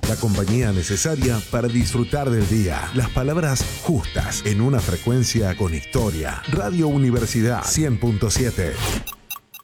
la compañía necesaria para disfrutar del día. Las palabras justas en una frecuencia con historia. Radio Universidad 100.7.